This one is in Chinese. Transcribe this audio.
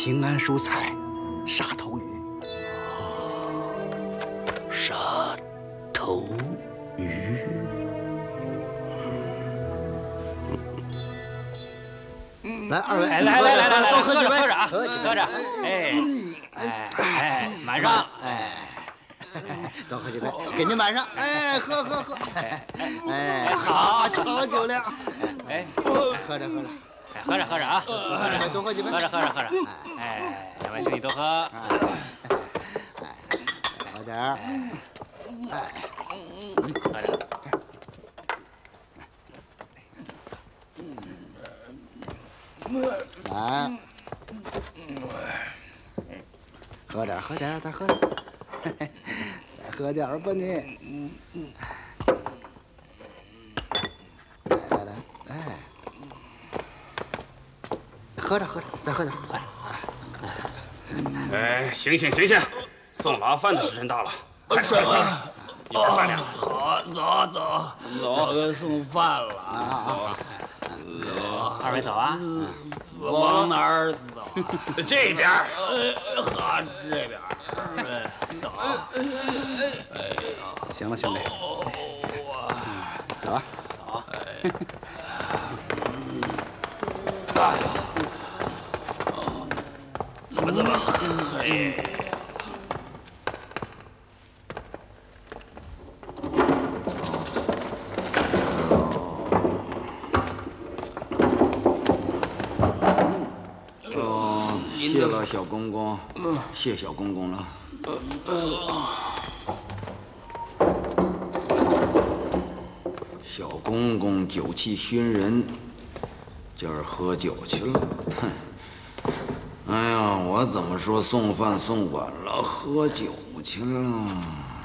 平安蔬菜沙头鱼。 沙头鱼。 来，二位， 来， 多喝几杯， 喝着啊， 喝几杯， 喝着，满上， 多喝几杯，给您满上，喝，好，长酒量，喝着， 喝着啊， 多喝几杯， 喝着，两位兄弟多喝， 喝点儿， 喝着。 来，喝点，再喝点，再喝点吧你。来，喝着，再喝点。 醒，送牢饭的时辰到了，快吃吧，一碗饭量。 好，走，送饭了。 二位走啊， 往哪儿走？ 这边。 好，这边。 行了，兄弟，走啊。 怎么黑？ 谢了，小公公，谢小公公了。小公公酒气熏人，今儿喝酒去了。哼！哎呀，我怎么说送饭送晚了，喝酒去了？